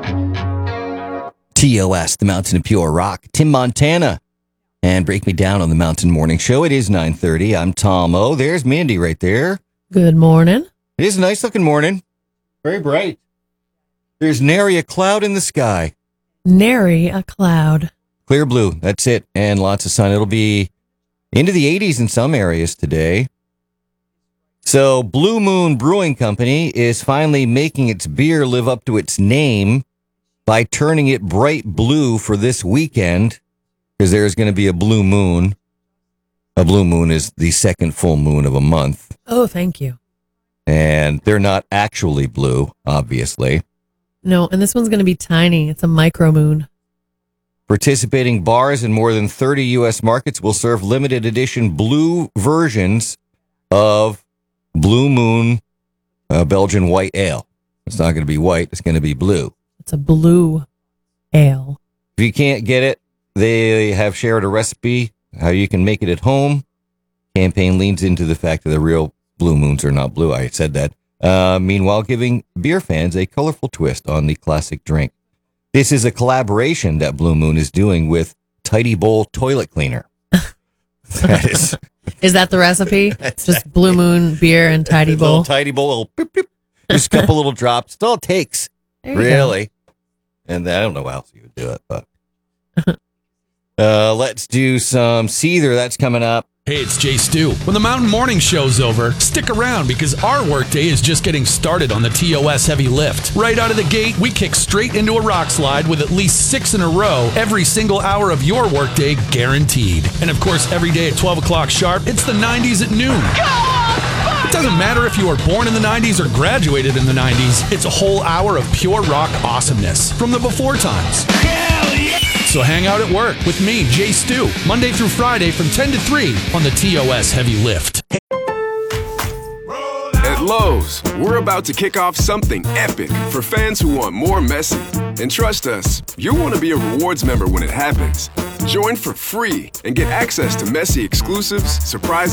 TOS, the Mountain of Pure Rock. Tim Montana. And Break Me Down on the Mountain Morning Show. It is 9:30. I'm Tom O. There's Mandy right there. Good morning. It is a nice looking morning. Very bright. There's nary a cloud in the sky. Nary a cloud. Clear blue. That's it. And lots of sun. It'll be into the 80s in some areas today. So Blue Moon Brewing Company is finally making its beer live up to its name by turning it bright blue for this weekend, because there's going to be a blue moon. A blue moon is the second full moon of a month. Oh, thank you. And they're not actually blue, obviously. No, and this one's going to be tiny. It's a micro moon. Participating bars in more than 30 U.S. markets will serve limited edition blue versions of Blue Moon Belgian White Ale. It's not going to be white. It's going to be blue. It's a blue ale. If you can't get it, they have shared a recipe how you can make it at home. Campaign leans into the fact that the real blue moons are not blue. I said that. Meanwhile, giving beer fans a colorful twist on the classic drink. This is a collaboration that Blue Moon is doing with Tidy Bowl Toilet Cleaner. That is. Is that the recipe? Just Blue Moon beer and Tidy Bowl? Tidy Bowl, little beep, beep. Just a couple little drops. That's all it takes. Really. And I don't know how else you would do it, but. Let's do some Seether. That's coming up. Hey, it's Jay Stu. When the Mountain Morning Show's over, stick around because our workday is just getting started on the TOS Heavy Lift. Right out of the gate, we kick straight into a rock slide with at least 6 in a row every single hour of your workday guaranteed. And of course, every day at 12 o'clock sharp, it's the 90s at noon. It doesn't matter if you were born in the 90s or graduated in the 90s, it's a whole hour of pure rock awesomeness from the before times. Hell yeah! So hang out at work with me, Jay Stu, Monday through Friday from 10 to 3 on the TOS Heavy Lift. At Lowe's, we're about to kick off something epic for fans who want more Messi. And trust us, you'll want to be a rewards member when it happens. Join for free and get access to Messi exclusives, surprise